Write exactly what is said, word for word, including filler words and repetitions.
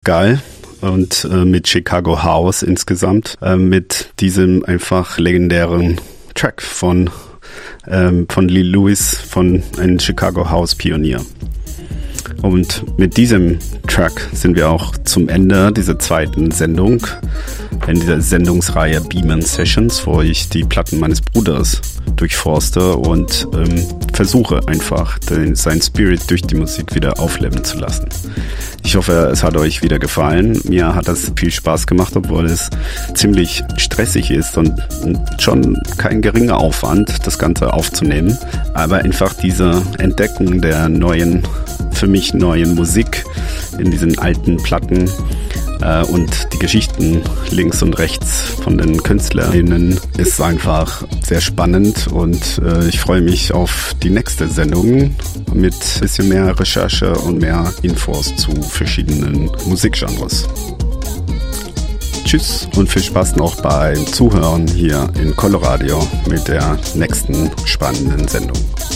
geil. Und äh, mit Chicago House insgesamt, äh, mit diesem einfach legendären Track von, ähm, von Lee Lewis, von einem Chicago House Pionier. Und mit diesem Track sind wir auch zum Ende dieser zweiten Sendung, in dieser Sendungsreihe Beeman Sessions, wo ich die Platten meines Bruders durchforste und ähm, versuche einfach, den, seinen Spirit durch die Musik wieder aufleben zu lassen. Ich hoffe, es hat euch wieder gefallen. Mir hat das viel Spaß gemacht, obwohl es ziemlich stressig ist und schon kein geringer Aufwand, das Ganze aufzunehmen. Aber einfach diese Entdeckung der neuen, für mich neuen Musik in diesen alten Platten äh, und die Geschichten links und rechts von den KünstlerInnen ist einfach sehr spannend und äh, ich freue mich auf die nächste Sendung mit ein bisschen mehr Recherche und mehr Infos zu verschiedenen Musikgenres. Tschüss und viel Spaß noch beim Zuhören hier in Coloradio mit der nächsten spannenden Sendung.